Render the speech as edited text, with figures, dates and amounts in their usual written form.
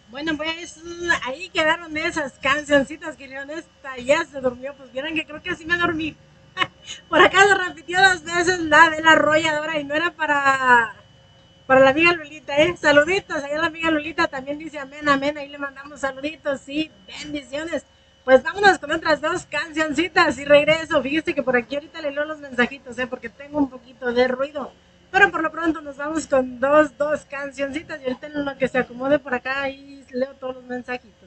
Bueno, pues ahí quedaron esas cancioncitas que León esta ya se durmió. Pues vieron que creo que así me dormí. Por acá se repitió dos veces la de la arrolladora y no era para la amiga Lulita, ¿eh? Saluditos, allá la amiga Lulita también dice amén, amén, ahí le mandamos saluditos, sí, bendiciones. Pues vámonos con otras dos cancioncitas y regreso. Fíjese que por aquí ahorita le leo los mensajitos, porque tengo un poquito de ruido. Pero por lo pronto nos vamos con dos cancioncitas y ahorita en lo que se acomode por acá ahí leo todos los mensajitos.